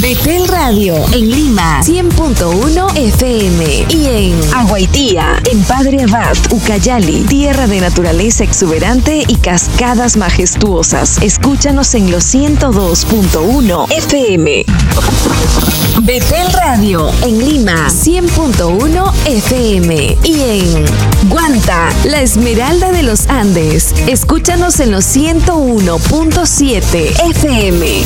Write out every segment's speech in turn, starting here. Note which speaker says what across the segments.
Speaker 1: Betel Radio en Lima 100.1 FM y en Aguaitía, en Padre Abad, Ucayali, tierra de naturaleza exuberante y cascadas majestuosas. Escúchanos en los 102.1 FM. Betel Radio en Lima 100.1 FM y en Guanta, la Esmeralda de los Andes. Escúchanos en los 101.7 FM.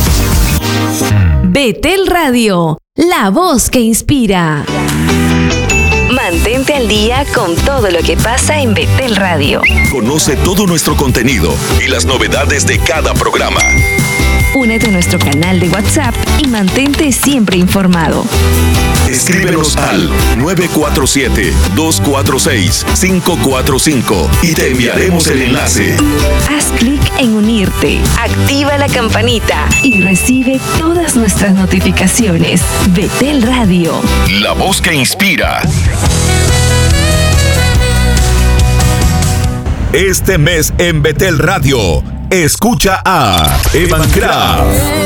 Speaker 1: Betel Radio, la voz que inspira. Mantente al día con todo lo que pasa en Betel Radio.
Speaker 2: Conoce todo nuestro contenido y las novedades de cada programa.
Speaker 1: Únete a nuestro canal de WhatsApp y mantente siempre informado.
Speaker 2: Escríbenos al 947-246-545 y te enviaremos el enlace.
Speaker 1: Haz clic en unirte, activa la campanita y recibe todas nuestras notificaciones. Betel Radio,
Speaker 2: la voz que inspira. Este mes en Betel Radio, escucha a Evan Kraft,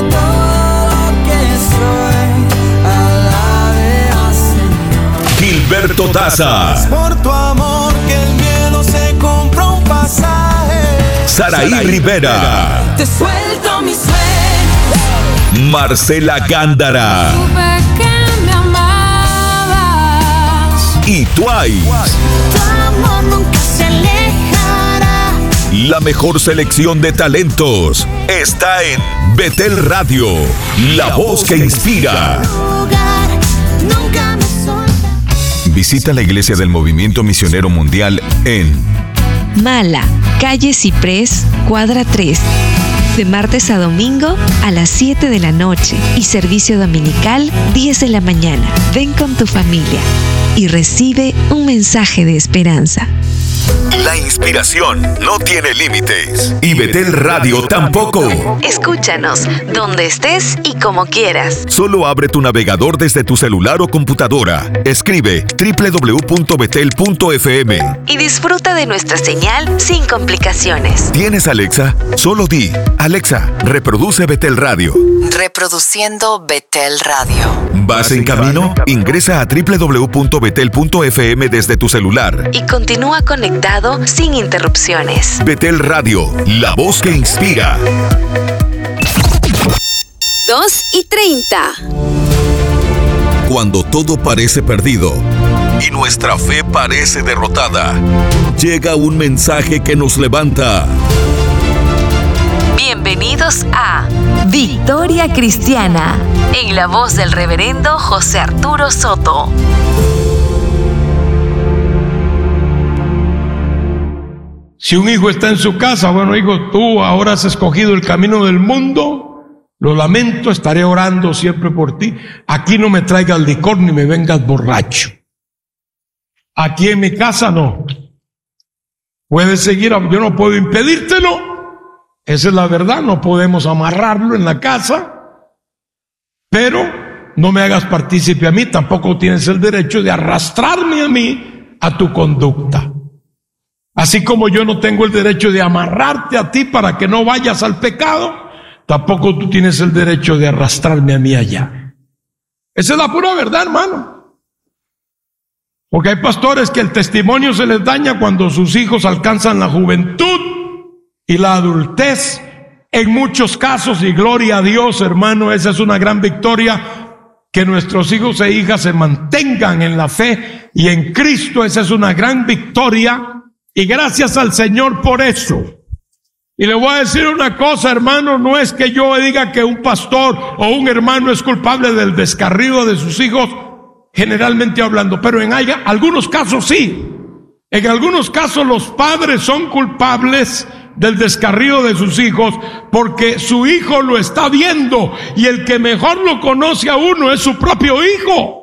Speaker 2: Gilberto Daza,
Speaker 3: por tu amor que el miedo se compró un pasaje.
Speaker 2: Saraí Rivera,
Speaker 3: Te suelto mis sueños.
Speaker 2: Marcela Gándara
Speaker 3: Supe que me amabas.
Speaker 2: y Twice.
Speaker 3: Tu amor nunca se alejará.
Speaker 2: La mejor selección de talentos está en Betel Radio, la voz que inspira.
Speaker 3: Lugar, nunca me solta.
Speaker 2: Visita la iglesia del Movimiento Misionero Mundial en
Speaker 1: Mala, calle Ciprés, cuadra 3. De martes a domingo a las 7 de la noche y servicio dominical 10 de la mañana. Ven con tu familia y recibe un mensaje de esperanza.
Speaker 2: La inspiración no tiene límites y Betel Radio tampoco.
Speaker 1: Escúchanos donde estés y como quieras.
Speaker 2: Solo abre tu navegador desde tu celular o computadora. Escribe www.betel.fm.
Speaker 1: Y disfruta de nuestra señal sin complicaciones.
Speaker 2: ¿Tienes Alexa? Solo di, Alexa, reproduce Betel Radio.
Speaker 4: Reproduciendo Betel Radio.
Speaker 2: ¿Vas en camino? Ingresa a www.betel.fm desde tu celular.
Speaker 1: Y continúa conectado sin interrupciones.
Speaker 2: Betel Radio, la voz que inspira.
Speaker 1: 2:30.
Speaker 2: Cuando todo parece perdido y nuestra fe parece derrotada, llega un mensaje que nos levanta.
Speaker 1: Bienvenidos a Victoria Cristiana, en la voz del reverendo José Arturo Soto.
Speaker 5: Si un hijo está en su casa, bueno, hijo, tú ahora has escogido el camino del mundo, lo lamento, estaré orando siempre por ti. Aquí no me traigas licor ni me vengas borracho. Aquí en mi casa no. Puedes seguir, yo no puedo impedírtelo. Esa es la verdad, no podemos amarrarlo en la casa. Pero no me hagas partícipe a mí, tampoco tienes el derecho de arrastrarme a mí a tu conducta. Así como yo no tengo el derecho de amarrarte a ti para que no vayas al pecado, tampoco tú tienes el derecho de arrastrarme a mí allá. Esa es la pura verdad, hermano. Porque hay pastores que el testimonio se les daña cuando sus hijos alcanzan la juventud y la adultez. En muchos casos, y gloria a Dios, hermano, esa es una gran victoria, que nuestros hijos e hijas se mantengan en la fe y en Cristo. Esa es una gran victoria. Y gracias al Señor por eso. Y le voy a decir una cosa, hermano, no es que yo diga que un pastor o un hermano es culpable del descarrío de sus hijos, generalmente hablando, pero en algunos casos sí. En algunos casos los padres son culpables del descarrío de sus hijos porque su hijo lo está viendo y el que mejor lo conoce a uno es su propio hijo.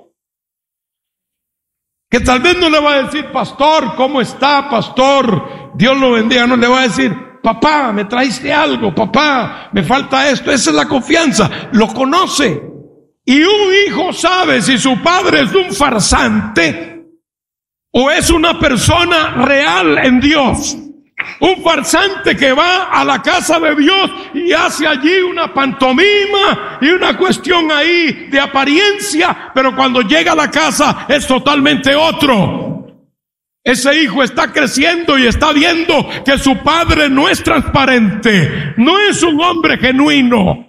Speaker 5: Que tal vez no le va a decir, pastor, ¿cómo está, pastor? Dios lo bendiga. No le va a decir, papá, me traiste algo, papá, me falta esto. Esa es la confianza, lo conoce. Y un hijo sabe si su padre es un farsante o es una persona real en Dios. Un farsante que va a la casa de Dios y hace allí una pantomima y una cuestión ahí de apariencia, pero cuando llega a la casa es totalmente otro. Ese hijo está creciendo y está viendo que su padre no es transparente, no es un hombre genuino.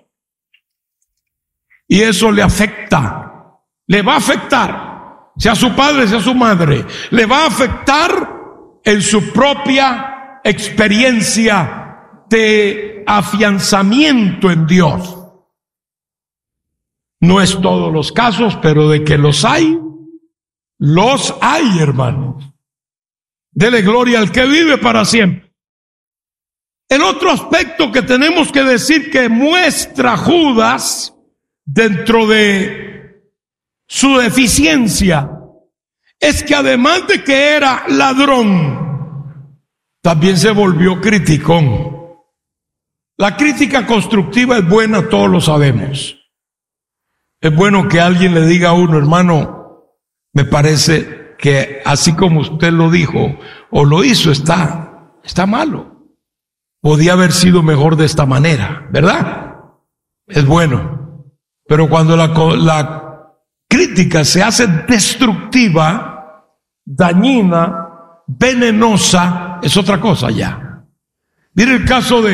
Speaker 5: Y eso le afecta, le va a afectar, sea su padre, sea su madre, le va a afectar en su propia experiencia de afianzamiento en Dios. No es todos los casos, pero de que los hay, hermanos. Dele gloria al que vive para siempre. El otro aspecto que tenemos que decir que muestra Judas dentro de su deficiencia es que además de que era ladrón, también se volvió criticón. La crítica constructiva es buena, todos lo sabemos. Es bueno que alguien le diga a uno, hermano, me parece que así como usted lo dijo o lo hizo, está malo. Podía haber sido mejor de esta manera, ¿verdad? Es bueno. Pero cuando la crítica se hace destructiva, dañina, venenosa, es otra cosa ya. Mire el caso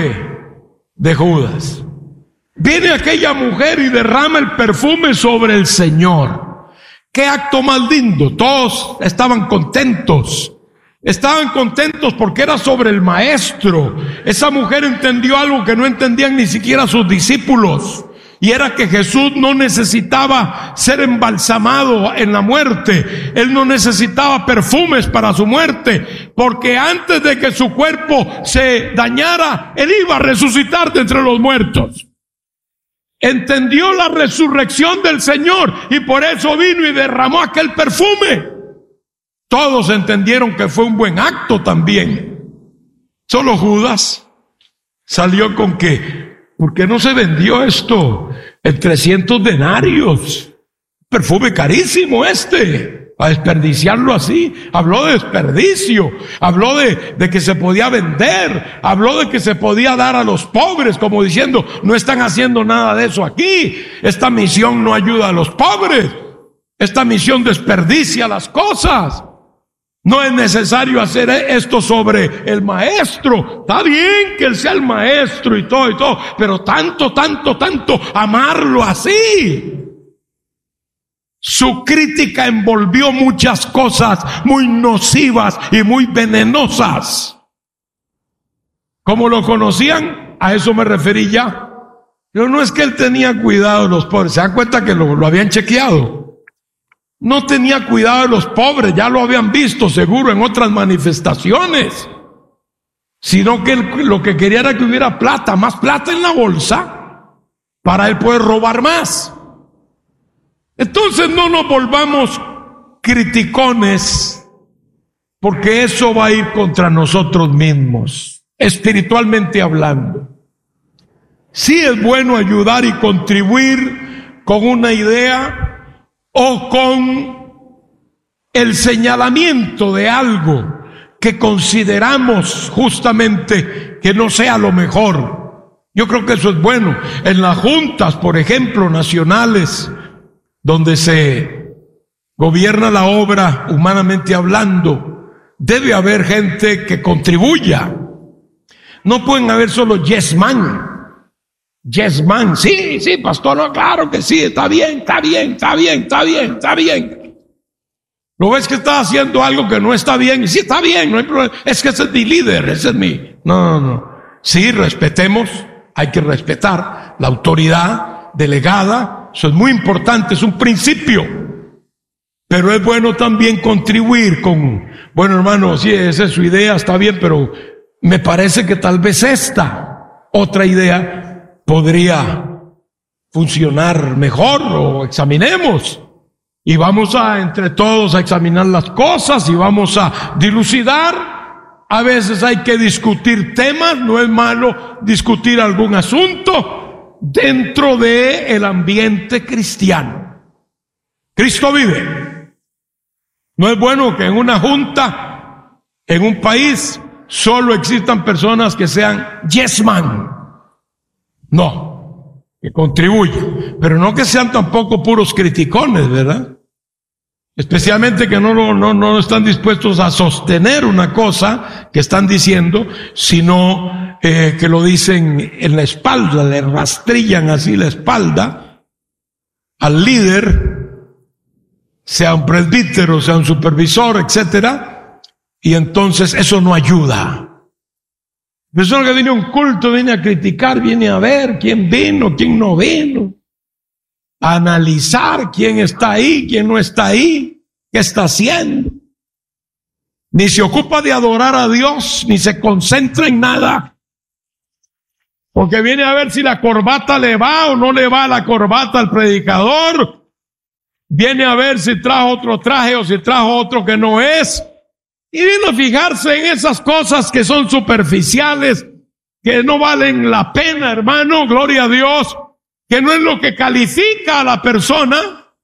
Speaker 5: de Judas. Viene aquella mujer y derrama el perfume sobre el Señor. Qué acto más lindo. Todos estaban contentos. Estaban contentos porque era sobre el Maestro. Esa mujer entendió algo que no entendían ni siquiera sus discípulos. Y era que Jesús no necesitaba ser embalsamado en la muerte. Él no necesitaba perfumes para su muerte, porque antes de que su cuerpo se dañara, Él iba a resucitar de entre los muertos. Entendió la resurrección del Señor y por eso vino y derramó aquel perfume. Todos entendieron que fue un buen acto también. Solo Judas salió con que, ¿por qué no se vendió esto en 300 denarios? Perfume carísimo a desperdiciarlo así. Habló de desperdicio, habló de que se podía vender, habló de que se podía dar a los pobres, como diciendo, no están haciendo nada de eso aquí. Esta misión no ayuda a los pobres, esta misión desperdicia las cosas. No es necesario hacer esto sobre el Maestro. Está bien que Él sea el Maestro y todo, pero tanto amarlo así. Su crítica envolvió muchas cosas muy nocivas y muy venenosas. ¿Cómo lo conocían? A eso me referí ya. Pero no es que Él tenía cuidado de los pobres. ¿Se dan cuenta que lo habían chequeado? No tenía cuidado de los pobres, ya lo habían visto seguro en otras manifestaciones. Sino que lo que quería era que hubiera plata, más plata en la bolsa, para Él poder robar más. Entonces no nos volvamos criticones, porque eso va a ir contra nosotros mismos, espiritualmente hablando. Sí es bueno ayudar y contribuir con una idea o con el señalamiento de algo que consideramos justamente que no sea lo mejor. Yo creo que eso es bueno. En las juntas, por ejemplo, nacionales, donde se gobierna la obra humanamente hablando, debe haber gente que contribuya. No pueden haber solo yes man. Yes man, sí, pastor, no, claro que sí, está bien. ¿Lo ves que está haciendo algo que no está bien? Sí, está bien, no hay problema. Es que ese es mi líder, ese es mi... No. Sí, respetemos, hay que respetar la autoridad delegada. Eso es muy importante, es un principio. Pero es bueno también contribuir con, bueno, hermano, sí, esa es su idea, está bien, pero me parece que tal vez esta otra idea podría funcionar mejor, o examinemos. Y vamos entre todos a examinar las cosas y vamos a dilucidar. A veces hay que discutir temas, no es malo discutir algún asunto dentro del ambiente cristiano. Cristo vive. No es bueno que en una junta, en un país, solo existan personas que sean yes man. No, que contribuyan, pero no que sean tampoco puros criticones, ¿verdad? Especialmente que no están dispuestos a sostener una cosa que están diciendo, sino que lo dicen en la espalda, le rastrillan así la espalda al líder, sea un presbítero, sea un supervisor, etcétera, y entonces eso no ayuda. La persona que viene a un culto viene a criticar, viene a ver quién vino, quién no vino, a analizar quién está ahí, quién no está ahí, qué está haciendo. Ni se ocupa de adorar a Dios, ni se concentra en nada, porque viene a ver si la corbata le va o no le va la corbata al predicador. Viene a ver si trajo otro traje o si trajo otro que no es. Y viene a fijarse en esas cosas que son superficiales, que no valen la pena, hermano, gloria a Dios, que no es lo que califica a la persona.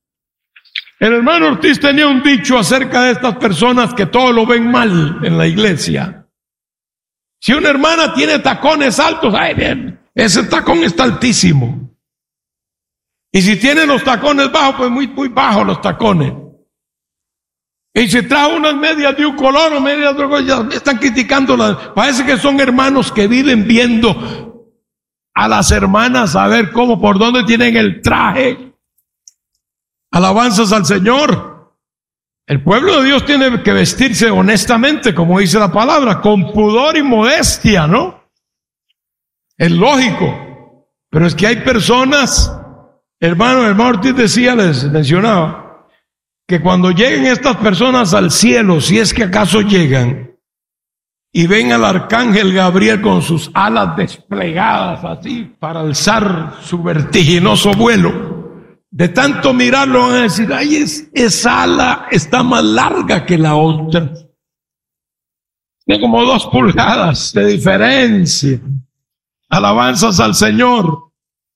Speaker 5: El hermano Ortiz tenía un dicho acerca de estas personas que todo lo ven mal en la iglesia. Si una hermana tiene tacones altos, ay bien, ese tacón está altísimo. Y si tiene los tacones bajos, pues muy bajos los tacones. Y si trae unas medias de un color o medias de otro color, ya están criticándolas. Parece que son hermanos que viven viendo a las hermanas a ver cómo, por dónde tienen el traje. Alabanzas al Señor. El pueblo de Dios tiene que vestirse honestamente, como dice la palabra, con pudor y modestia, ¿no? Es lógico. Pero es que hay personas, el hermano Ortiz decía, les mencionaba, que cuando lleguen estas personas al cielo, si es que acaso llegan, y ven al arcángel Gabriel con sus alas desplegadas así para alzar su vertiginoso vuelo, de tanto mirarlo van a decir, ay, esa ala está más larga que la otra. Tiene como 2 pulgadas de diferencia. Alabanzas al Señor.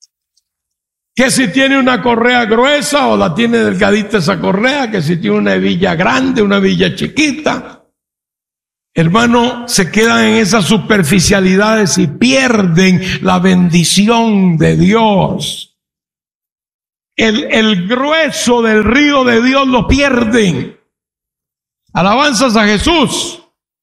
Speaker 5: Que si tiene una correa gruesa o la tiene delgadita esa correa, que si tiene una hebilla grande, una hebilla chiquita. Hermano, se quedan en esas superficialidades y pierden la bendición de Dios. El grueso del río de Dios lo pierden. Alabanzas a Jesús.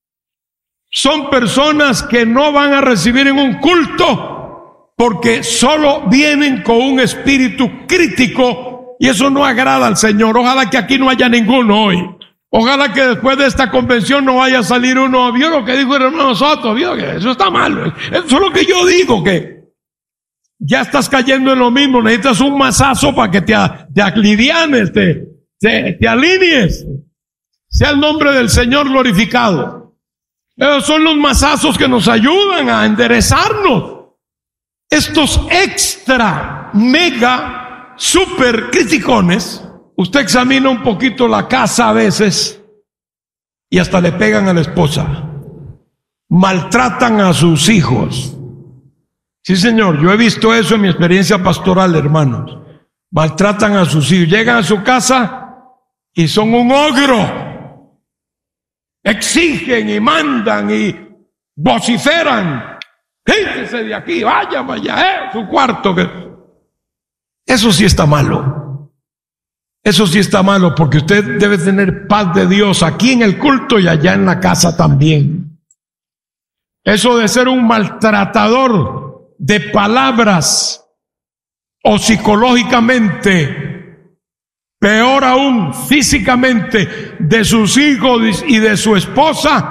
Speaker 5: Son personas que no van a recibir en un culto porque solo vienen con un espíritu crítico y eso no agrada al Señor. Ojalá que aquí no haya ninguno hoy. Ojalá que después de esta convención no vaya a salir uno. ¿Vio lo que dijo el hermano Soto? ¿Vio que eso está mal? Eso es lo que yo digo, que ya estás cayendo en lo mismo. Necesitas un mazazo para que te alivianes, te alinees. Sea el nombre del Señor glorificado. Esos son los mazazos que nos ayudan a enderezarnos. Estos extra, mega, super criticones, usted examina un poquito la casa a veces y hasta le pegan a la esposa. Maltratan a sus hijos. Sí, señor, yo he visto eso en mi experiencia pastoral, hermanos. Maltratan a sus hijos. Llegan a su casa y son un ogro. Exigen y mandan y vociferan. Quítese de aquí, vaya, su cuarto. Eso sí está malo. Eso sí está malo, porque usted debe tener paz de Dios aquí en el culto y allá en la casa también. Eso de ser un maltratador de palabras o psicológicamente, peor aún físicamente, de sus hijos y de su esposa,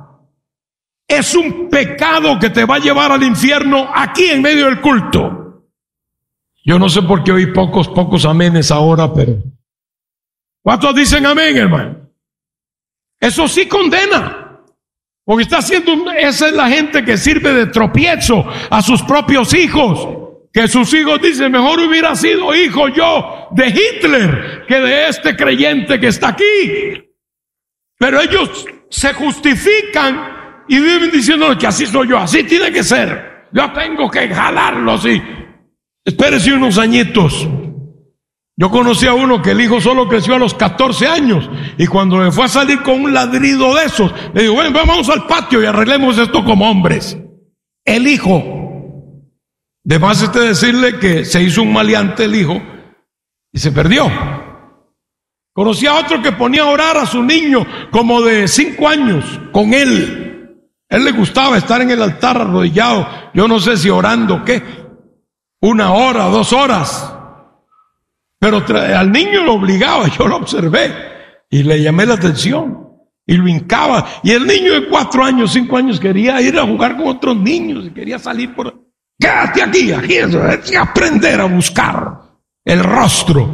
Speaker 5: es un pecado que te va a llevar al infierno aquí en medio del culto. Yo no sé por qué oí pocos amenes ahora, pero ¿cuántos dicen amén, hermano? Eso sí condena. Porque está haciendo, esa es la gente que sirve de tropiezo a sus propios hijos. Que sus hijos dicen, mejor hubiera sido hijo yo de Hitler que de este creyente que está aquí. Pero ellos se justifican y viven diciendo que así soy yo, así tiene que ser. Yo tengo que jalarlo así. Espérese unos añitos. Yo conocí a uno que el hijo solo creció a los 14 años y cuando le fue a salir con un ladrido de esos, le digo, bueno, vamos al patio y arreglemos esto como hombres. El hijo, de más decirle que se hizo un maleante el hijo y se perdió. Conocí a otro que ponía a orar a su niño como de 5 años con él. Él le gustaba estar en el altar arrodillado, yo no sé si orando o qué, 1 hora, 2 horas. Pero al niño lo obligaba, yo lo observé y le llamé la atención y lo hincaba. Y el niño de 4 años, 5 años quería ir a jugar con otros niños y quería salir por... Quédate aquí es aprender a buscar el rostro.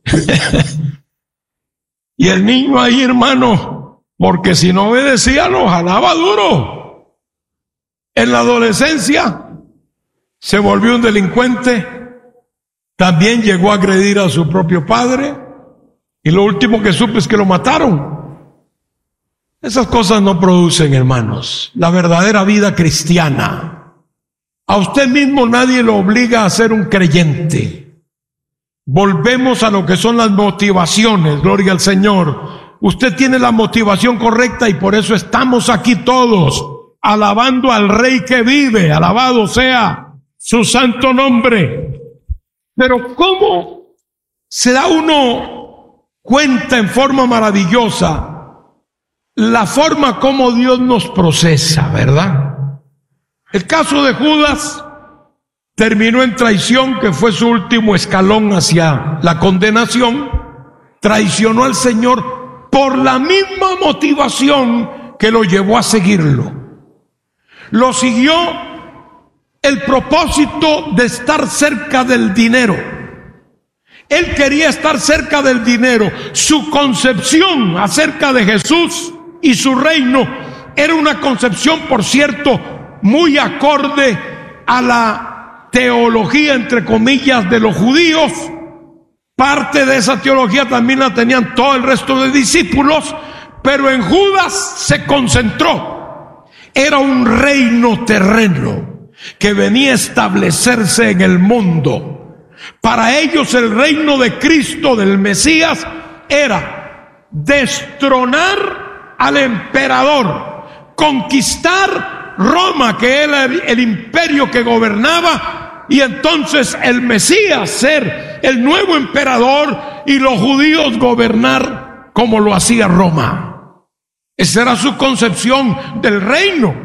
Speaker 5: Y el niño ahí, hermano, porque si no obedecía lo jalaba duro. En la adolescencia se volvió un delincuente. También llegó a agredir a su propio padre y lo último que supe es que lo mataron. Esas cosas no producen, hermanos, la verdadera vida cristiana. A usted mismo nadie lo obliga a ser un creyente. Volvemos a lo que son las motivaciones, gloria al Señor. Usted tiene la motivación correcta y por eso estamos aquí todos, alabando al Rey que vive, alabado sea su santo nombre. Pero ¿cómo se da uno cuenta en forma maravillosa la forma como Dios nos procesa, verdad? El caso de Judas terminó en traición, que fue su último escalón hacia la condenación. Traicionó al Señor por la misma motivación que lo llevó a seguirlo. Lo siguió el propósito de estar cerca del dinero. Él quería estar cerca del dinero. Su concepción acerca de Jesús y su reino era una concepción, por cierto, muy acorde a la teología, entre comillas, de los judíos. Parte de esa teología también la tenían todo el resto de discípulos, pero en Judas se concentró. Era un reino terreno que venía a establecerse en el mundo. Para ellos el reino de Cristo, del Mesías, era destronar al emperador, conquistar Roma, que era el imperio que gobernaba, y entonces el Mesías ser el nuevo emperador y los judíos gobernar como lo hacía Roma. Esa era su concepción del reino,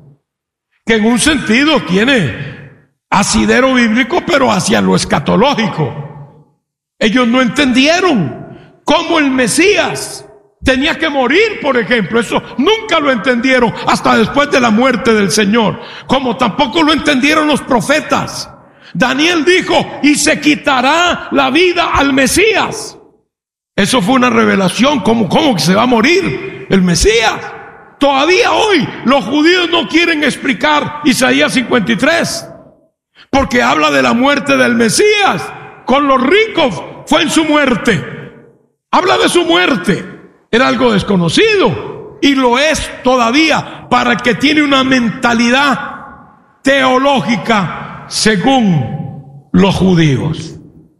Speaker 5: que en un sentido tiene asidero bíblico, pero hacia lo escatológico. Ellos no entendieron cómo el Mesías tenía que morir, por ejemplo. Eso nunca lo entendieron hasta después de la muerte del Señor. Como tampoco lo entendieron los profetas. Daniel dijo, y se quitará la vida al Mesías. Eso fue una revelación. ¿Cómo que se va a morir el Mesías? Todavía hoy los judíos no quieren explicar Isaías 53, porque habla de la muerte del Mesías. Con los ricos fue en su muerte. Habla de su muerte. Era algo desconocido y lo es todavía para el que tiene una mentalidad teológica según los judíos.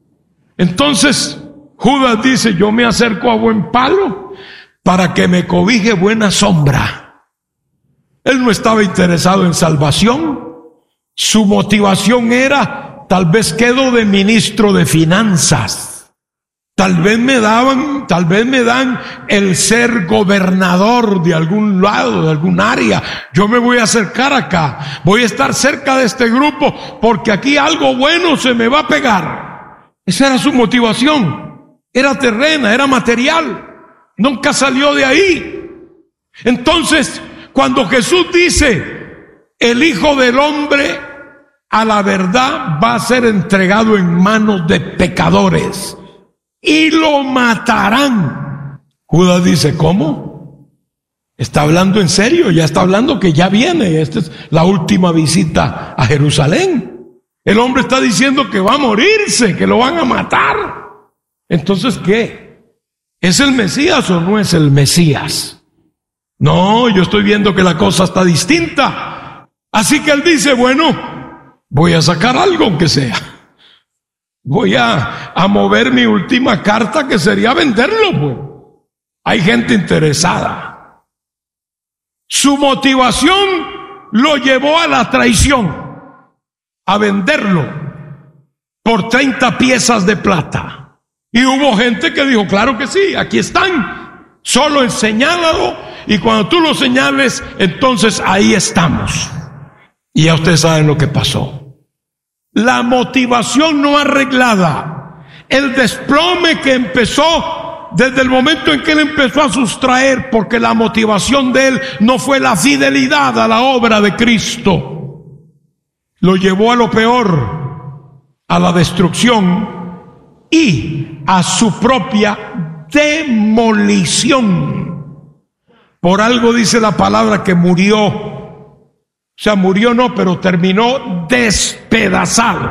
Speaker 5: Entonces Judas dice, yo me acerco a buen palo para que me cobije buena sombra. Él no estaba interesado en salvación. Su motivación era, tal vez quedo de ministro de finanzas. Tal vez me dan el ser gobernador de algún lado, de algún área. Yo me voy a acercar acá. Voy a estar cerca de este grupo porque aquí algo bueno se me va a pegar. Esa era su motivación. Era terrena, era material. Nunca salió de ahí. Entonces, cuando Jesús dice, el Hijo del Hombre a la verdad va a ser entregado en manos de pecadores y lo matarán. Judas dice, ¿cómo? ¿Está hablando en serio? Ya está hablando que ya viene. Esta es la última visita a Jerusalén. El hombre está diciendo que va a morirse, que lo van a matar. Entonces, ¿qué? ¿Es el Mesías o no es el Mesías? No, yo estoy viendo que la cosa está distinta. Así que él dice, bueno, voy a sacar algo aunque sea. voy a mover mi última carta, que sería venderlo, pues. Hay gente interesada. Su motivación lo llevó a la traición, a venderlo por 30 piezas de plata. Y hubo gente que dijo, claro que sí, aquí están, solo señálalo, y cuando tú lo señales, entonces ahí estamos. Y ya ustedes saben lo que pasó. La motivación no arreglada, el desplome que empezó desde el momento en que él empezó a sustraer, porque la motivación de él no fue la fidelidad a la obra de Cristo, lo llevó a lo peor, a la destrucción y a su propia demolición. Por algo dice la palabra que murió, o sea, murió no, pero terminó despedazado,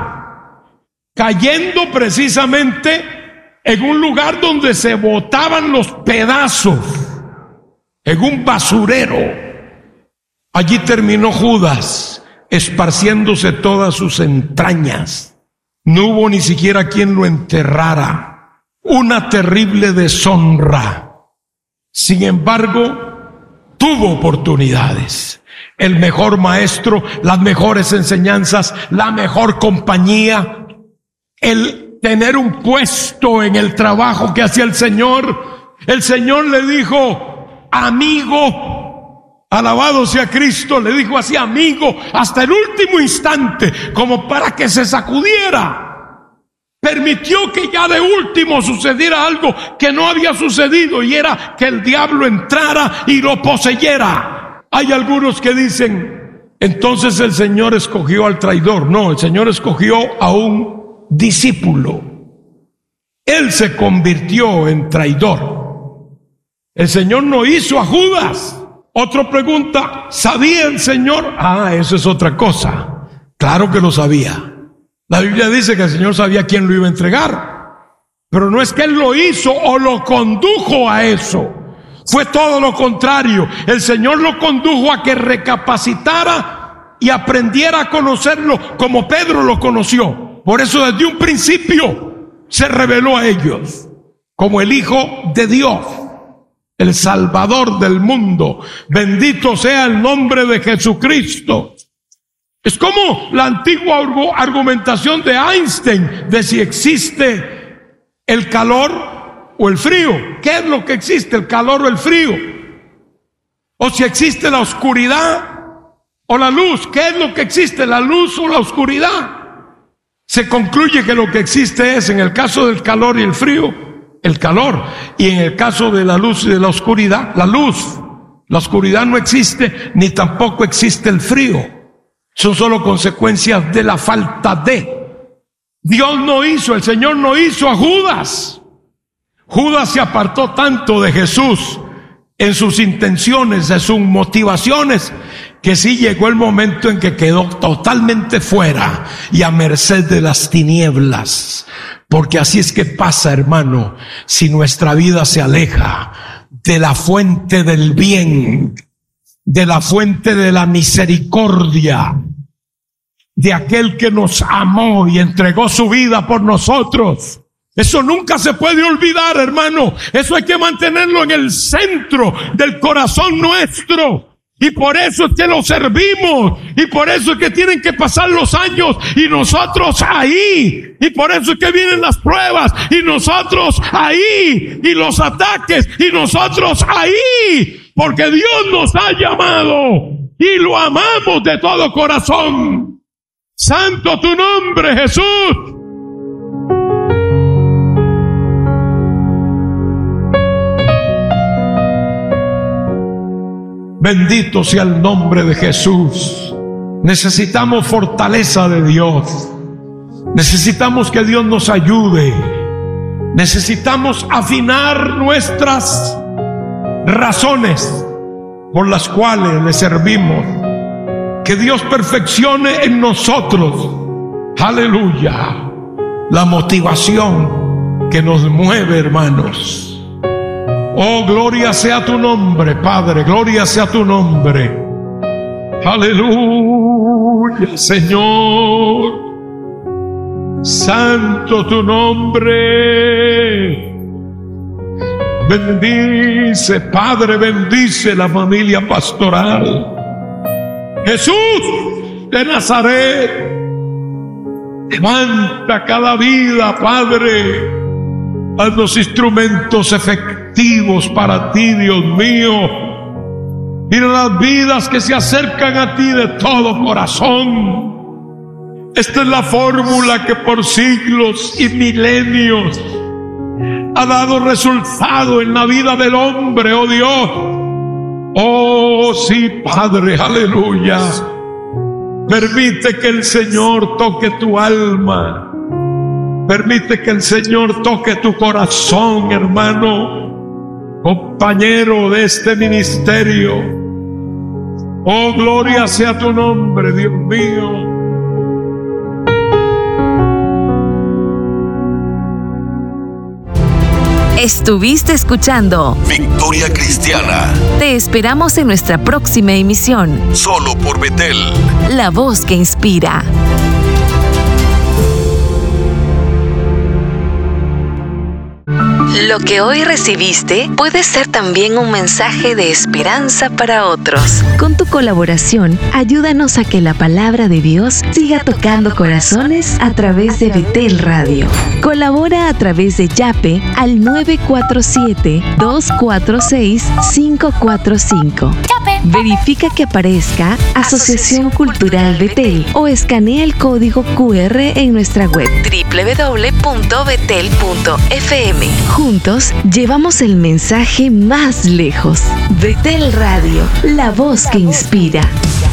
Speaker 5: cayendo precisamente en un lugar donde se botaban los pedazos, en un basurero. Allí terminó Judas, esparciéndose todas sus entrañas. No hubo ni siquiera quien lo enterrara. Una terrible deshonra. Sin embargo, tuvo oportunidades. El mejor maestro, las mejores enseñanzas, la mejor compañía, el tener un puesto en el trabajo que hacía el Señor. El Señor le dijo, amigo, alabado sea Cristo, le dijo así, amigo, hasta el último instante, como para que se sacudiera. Permitió que ya de último sucediera algo que no había sucedido, y era que el diablo entrara y lo poseyera. Hay algunos que dicen, entonces el Señor escogió al traidor. No, el Señor escogió a un discípulo. Él se convirtió en traidor. El Señor no hizo a Judas. Otra pregunta, ¿sabía el Señor? Eso es otra cosa. Claro que lo sabía. La Biblia dice que el Señor sabía quién lo iba a entregar, pero no es que Él lo hizo o lo condujo a eso. Fue todo lo contrario. El Señor lo condujo a que recapacitara y aprendiera a conocerlo como Pedro lo conoció. Por eso desde un principio se reveló a ellos como el Hijo de Dios, el Salvador del mundo. Bendito sea el nombre de Jesucristo. Es como la antigua argumentación de Einstein de si existe el calor o el frío. ¿Qué es lo que existe, el calor o el frío? O si existe la oscuridad o la luz. ¿Qué es lo que existe, la luz o la oscuridad? Se concluye que lo que existe es, en el caso del calor y el frío, el calor, y en el caso de la luz y de la oscuridad, la luz. La oscuridad no existe, ni tampoco existe el frío. Son solo consecuencias de la falta de. Dios no hizo, el Señor no hizo a Judas. Judas se apartó tanto de Jesús en sus intenciones, en sus motivaciones, que sí llegó el momento en que quedó totalmente fuera y a merced de las tinieblas. Porque así es que pasa, hermano, si nuestra vida se aleja de la fuente del bien, de la fuente de la misericordia, de aquel que nos amó y entregó su vida por nosotros. Eso nunca se puede olvidar, hermano. Eso hay que mantenerlo en el centro del corazón nuestro. Y por eso es que lo servimos. Y por eso es que tienen que pasar los años y nosotros ahí. Y por eso es que vienen las pruebas y nosotros ahí. Y los ataques y nosotros ahí. Porque Dios nos ha llamado y lo amamos de todo corazón. Santo tu nombre, Jesús. Bendito sea el nombre de Jesús. Necesitamos fortaleza de Dios. Necesitamos que Dios nos ayude. Necesitamos afinar nuestras razones por las cuales le servimos. Que Dios perfeccione en nosotros, aleluya, la motivación que nos mueve, hermanos. Oh, gloria sea tu nombre, Padre, gloria sea tu nombre. Aleluya, Señor. santo tu nombre. Bendice, Padre, bendice la familia pastoral. Jesús de Nazaret, levanta cada vida, Padre. Haznos instrumentos efectivos para ti, Dios mío. Mira las vidas que se acercan a ti de todo corazón. Esta es la fórmula que por siglos y milenios ha dado resultado en la vida del hombre, oh Dios. Oh sí, Padre, aleluya. Permite que el Señor toque tu alma. Permite que el Señor toque tu corazón, hermano, compañero de este ministerio. Oh, gloria sea tu nombre, Dios mío.
Speaker 1: Estuviste escuchando
Speaker 2: Victoria Cristiana.
Speaker 1: Te esperamos en nuestra próxima emisión.
Speaker 2: Solo por Betel.
Speaker 1: La voz que inspira. Lo que hoy recibiste puede ser también un mensaje de esperanza para otros. Con tu colaboración, ayúdanos a que la palabra de Dios siga tocando corazones a través de Betel Radio. Colabora a través de Yape al 947-246-545. Verifica que aparezca Asociación Cultural Betel o escanea el código QR en nuestra web www.betel.fm. Juntos llevamos el mensaje más lejos. Betel Radio, la voz que inspira.